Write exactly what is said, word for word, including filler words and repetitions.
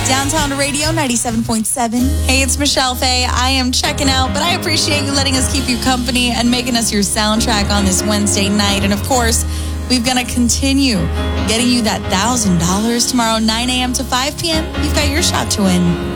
Downtown Radio ninety-seven point seven. Hey, it's Michelle Faye. I am checking out, but I appreciate you letting us keep you company and making us your soundtrack on this Wednesday night. And of course, we're going to continue getting you that one thousand dollars tomorrow, nine a.m. to five p.m. You've got your shot to win.